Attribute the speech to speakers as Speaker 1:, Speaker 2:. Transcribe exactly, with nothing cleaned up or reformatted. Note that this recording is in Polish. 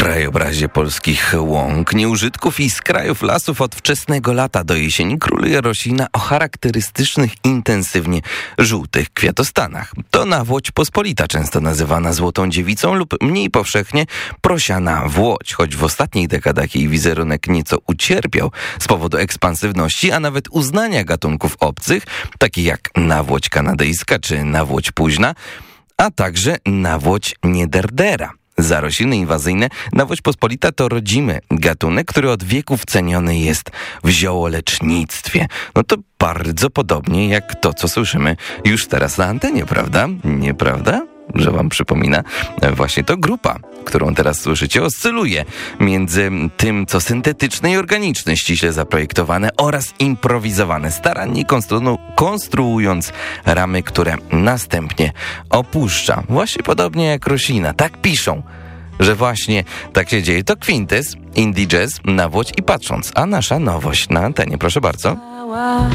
Speaker 1: krajobrazie polskich łąk, nieużytków i z krajów lasów od wczesnego lata do jesieni króluje roślina o charakterystycznych, intensywnie żółtych kwiatostanach. To nawłoć pospolita, często nazywana złotą dziewicą lub mniej powszechnie prosiana włoć, choć w ostatnich dekadach jej wizerunek nieco ucierpiał z powodu ekspansywności, a nawet uznania gatunków obcych, takich jak nawłoć kanadyjska czy nawłoć późna, a także nawłoć niederdera. Za rośliny inwazyjne nawłoć pospolita to rodzimy gatunek, który od wieków ceniony jest w ziołolecznictwie. No to bardzo podobnie jak to, co słyszymy już teraz na antenie, prawda? Nieprawda? Że wam przypomina, właśnie to grupa, którą teraz słyszycie, oscyluje między tym, co syntetyczne i organiczne, ściśle zaprojektowane oraz improwizowane, starannie konstru- konstruując ramy, które następnie opuszcza. Właśnie podobnie jak roślina. Tak piszą, że właśnie tak się dzieje. To Quintes, Indie Jazz, Nawłoć i Patrząc. A nasza nowość na antenie, proszę bardzo.